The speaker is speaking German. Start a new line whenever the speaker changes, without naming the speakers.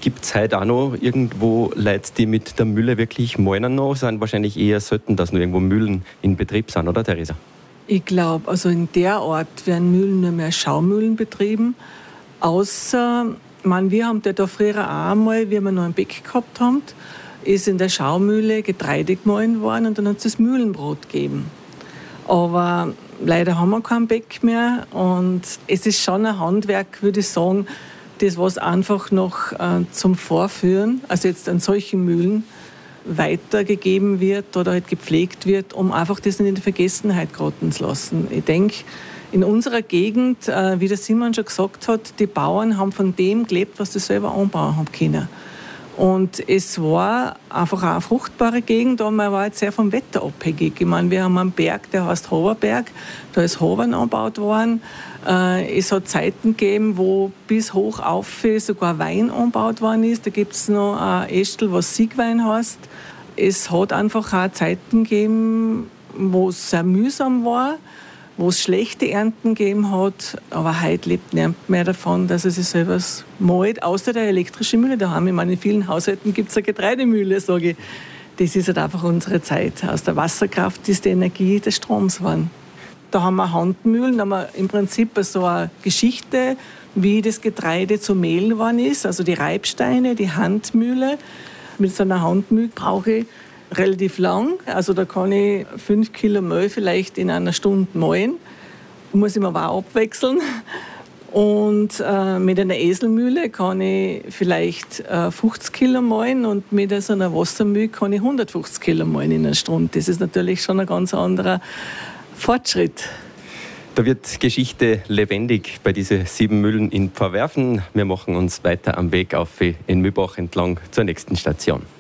Gibt es heute auch noch irgendwo Leute, die mit der Mühle wirklich meinen noch? Sind wahrscheinlich eher selten, dass noch irgendwo Mühlen in Betrieb sind, oder Theresa?
Ich glaube, also in der Art werden Mühlen nur mehr Schaumühlen betrieben. Außer, wir haben da früher auch einmal, wie wir noch ein Beck gehabt haben, ist in der Schaumühle Getreide gemahlen worden und dann hat es das Mühlenbrot gegeben. Aber leider haben wir kein Beck mehr und es ist schon ein Handwerk, würde ich sagen, das was einfach noch zum Vorführen, also jetzt an solchen Mühlen, weitergegeben wird oder halt gepflegt wird, um einfach das nicht in die Vergessenheit geraten zu lassen. Ich denke, in unserer Gegend, wie der Simon schon gesagt hat, die Bauern haben von dem gelebt, was sie selber anbauen haben können. Und es war einfach auch eine fruchtbare Gegend, aber man war jetzt sehr vom Wetter abhängig. Ich meine, wir haben einen Berg, der heißt Hoverberg, da ist Hovern angebaut worden. Es hat Zeiten gegeben, wo bis hoch auf sogar Wein angebaut worden ist. Da gibt es noch ein Ästel, was Siegwein heißt. Es hat einfach auch Zeiten gegeben, wo es sehr mühsam war, wo es schlechte Ernten gegeben hat, aber heute lebt niemand mehr davon, dass er sich selber malt, außer der elektrischen Mühle daheim. Ich meine, in vielen Haushalten gibt es eine Getreidemühle, sage ich. Das ist halt einfach unsere Zeit. Aus der Wasserkraft ist die Energie des Stroms geworden. Da haben wir Handmühlen, da haben wir im Prinzip so eine Geschichte, wie das Getreide zu Mehl geworden ist, also die Reibsteine, die Handmühle. Mit so einer Handmühle brauche ich relativ lang, also da kann ich 5 Kilo Mehl vielleicht in einer Stunde mahlen. Muss ich mir aber auch abwechseln. Und mit einer Eselmühle kann ich vielleicht 50 Kilo mahlen und mit so einer Wassermühle kann ich 150 Kilo mahlen in einer Stunde. Das ist natürlich schon ein ganz anderer Fortschritt.
Da wird Geschichte lebendig bei diesen 7 Mühlen in Pfarrwerfen. Wir machen uns weiter am Weg auf in Mühlbach entlang zur nächsten Station.